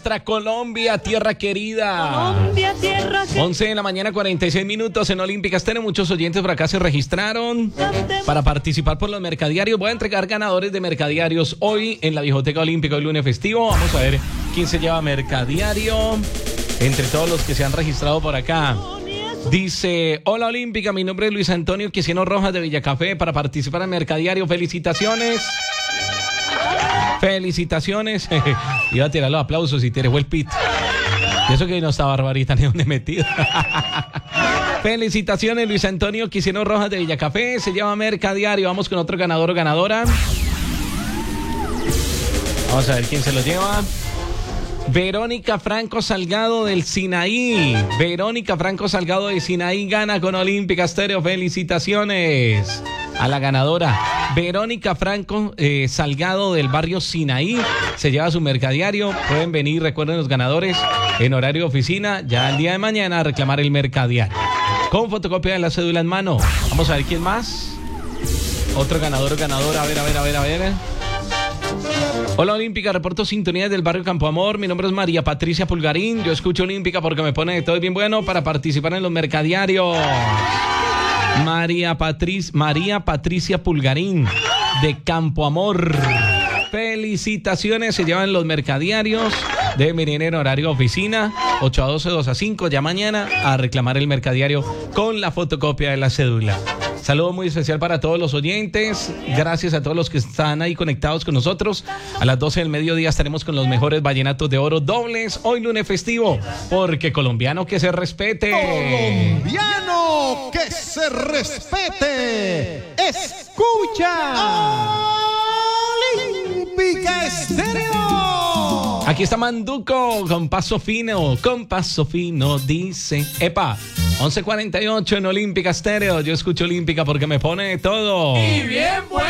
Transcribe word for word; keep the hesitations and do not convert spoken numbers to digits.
nuestra Colombia, tierra querida. Colombia, tierra querida. once de la mañana, cuarenta y seis minutos en Olímpicas. Tenemos muchos oyentes por acá, se registraron para participar por los mercadiarios. Voy a entregar ganadores de mercadiarios hoy en la Biblioteca Olímpica, hoy lunes festivo. Vamos a ver quién se lleva mercadiario entre todos los que se han registrado por acá. Dice, hola Olímpica, mi nombre es Luis Antonio Quisieno Rojas de Villacafé para participar en mercadiario. Felicitaciones. Felicitaciones. Iba a tirar los aplausos y tiré el pit. Y eso que no estaba Barbarita ni donde metido. Felicitaciones, Luis Antonio Quisieno Rojas de Villacafé. Se llama mercadiario. Vamos con otro ganador o ganadora. Vamos a ver quién se lo lleva. Verónica Franco Salgado del Sinaí. Verónica Franco Salgado de Sinaí gana con Olímpica Estéreo. Felicitaciones a la ganadora. Verónica Franco eh, Salgado del barrio Sinaí se lleva su mercadiario. Pueden venir, recuerden los ganadores, en horario de oficina ya el día de mañana a reclamar el mercadiario. Con fotocopia de la cédula en mano. Vamos a ver quién más. Otro ganador o ganadora. A ver, a ver, a ver, a ver. Hola Olímpica, reporto sintonía del barrio Campo Amor. Mi nombre es María Patricia Pulgarín. Yo escucho Olímpica porque me pone de todo bien bueno para participar en los mercadiarios. María Patric- María Patricia Pulgarín de Campo Amor. Felicitaciones, se llevan los mercadiarios. Deben venir en horario de oficina, ocho a doce, dos a cinco, ya mañana a reclamar el mercadiario con la fotocopia de la cédula. Saludo muy especial para todos los oyentes. Gracias a todos los que están ahí conectados con nosotros. A las doce del mediodía estaremos con los mejores vallenatos de oro dobles. Hoy lunes festivo, porque colombiano que se respete. Colombiano que se respete. Escucha Olímpica Estéreo. Aquí está Manduco con paso fino, con paso fino dice. Epa, once cuarenta y ocho en Olímpica Estéreo. Yo escucho Olímpica porque me pone todo. Y bien bueno.